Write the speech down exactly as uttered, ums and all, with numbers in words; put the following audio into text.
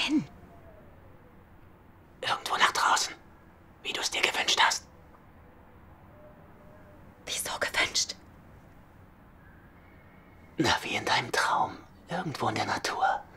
Wohin? Irgendwo nach draußen. Wie du es dir gewünscht hast. Wieso gewünscht? Na, wie in deinem Traum. Irgendwo in der Natur.